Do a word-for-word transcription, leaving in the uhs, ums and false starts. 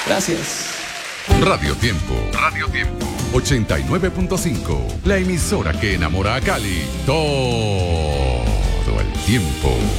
Gracias. Radio Tiempo. Radio Tiempo. ochenta y nueve punto cinco. La emisora que enamora a Cali todo el tiempo.